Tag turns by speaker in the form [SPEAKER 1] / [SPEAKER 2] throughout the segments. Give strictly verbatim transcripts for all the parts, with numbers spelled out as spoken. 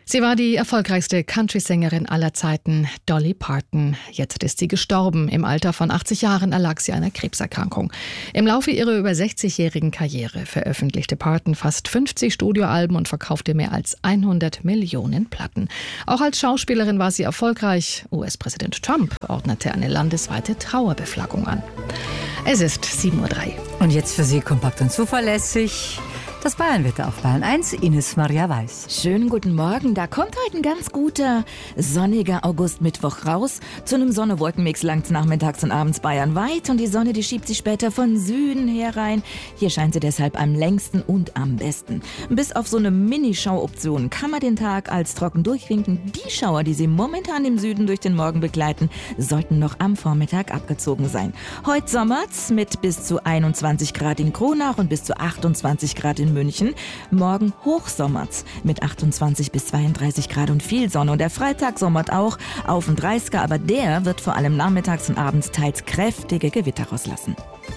[SPEAKER 1] Sie war die erfolgreichste Country-Sängerin aller Zeiten, Dolly Parton. Jetzt ist sie gestorben. Im Alter von achtzig Jahren erlag sie einer Krebserkrankung. Im Laufe ihrer über sechzigjährigen Karriere veröffentlichte Parton fast fünfzig Studioalben und verkaufte mehr als hundert Millionen Platten. Auch als Schauspielerin war sie erfolgreich. U S-Präsident Trump ordnete eine landesweite Trauerbeflaggung an. Es ist sieben Uhr drei.
[SPEAKER 2] Und jetzt für Sie kompakt und zuverlässig das Bayernwetter auf Bayern eins, Ines Maria Weiß.
[SPEAKER 3] Schönen guten Morgen, da kommt heute ein ganz guter, sonniger August-Mittwoch raus. Zu einem Sonne-Wolken-Mix langt's nachmittags und abends bayernweit und die Sonne, die schiebt sich später von Süden her rein. Hier scheint sie deshalb am längsten und am besten. Bis auf so eine Mini-Schauoption kann man den Tag als trocken durchwinken. Die Schauer, die sie momentan im Süden durch den Morgen begleiten, sollten noch am Vormittag abgezogen sein. Heute sommert's mit bis zu einundzwanzig Grad in Kronach und bis zu achtundzwanzig Grad in München. Morgen hochsommert's mit achtundzwanzig bis zweiunddreißig Grad und viel Sonne. Und der Freitag sommert auch auf den dreißiger, aber der wird vor allem nachmittags und abends teils kräftige Gewitter rauslassen.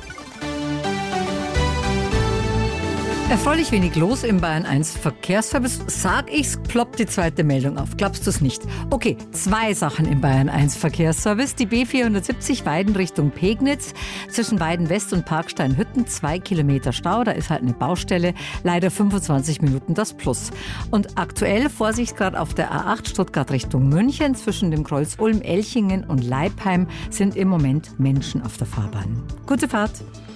[SPEAKER 2] Erfreulich wenig los im Bayern eins Verkehrsservice. Sag ich's, ploppt die zweite Meldung auf. Glaubst du's nicht? Okay, zwei Sachen im Bayern eins Verkehrsservice. Die B vierhundertsiebzig Weiden Richtung Pegnitz. Zwischen Weiden West und Parksteinhütten zwei Kilometer Stau. Da ist halt eine Baustelle. Leider fünfundzwanzig Minuten das Plus. Und aktuell Vorsichtsgrad auf der A acht Stuttgart Richtung München. Zwischen dem Kreuz Ulm, Elchingen und Leipheim sind im Moment Menschen auf der Fahrbahn. Gute Fahrt.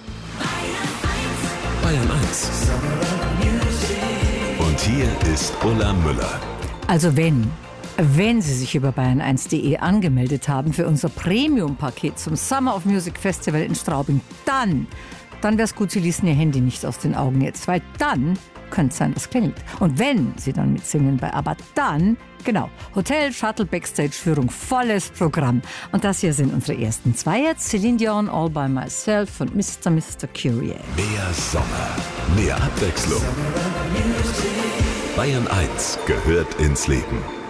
[SPEAKER 4] Bayern eins. Und hier ist Ulla Müller.
[SPEAKER 2] Also wenn, wenn Sie sich über bayern eins punkt de angemeldet haben für unser Premium-Paket zum Summer of Music Festival in Straubing, dann, dann wäre es gut, Sie ließen Ihr Handy nicht aus den Augen jetzt, weil dann könnte es sein, das klingelt. Und wenn Sie dann mitsingen bei ABBA, dann, genau, Hotel, Shuttle, Backstage-Führung, volles Programm. Und das hier sind unsere ersten zwei jetzt. Celine Dion, All By Myself und Mister Mister Curie.
[SPEAKER 4] Mehr Sommer, mehr Abwechslung. Bayern eins gehört ins Leben.